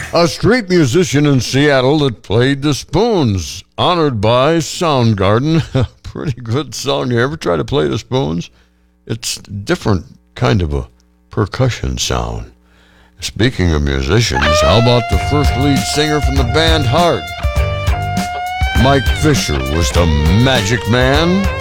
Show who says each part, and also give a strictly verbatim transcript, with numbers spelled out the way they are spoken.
Speaker 1: A street musician in Seattle that played the spoons, honored by Soundgarden. Pretty good song. You ever try to play the spoons? It's different kind of a percussion sound. Speaking of musicians, how about the first lead singer from the band Heart? Mike Fisher was the Magic Man.